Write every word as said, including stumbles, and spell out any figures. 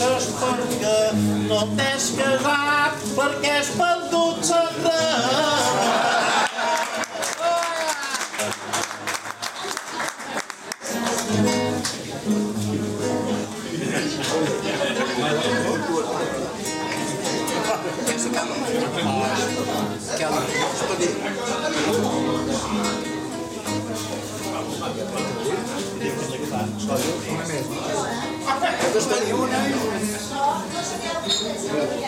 queixes perquè no t'has casat, perquè has perdut l'endret. Una més. Una més.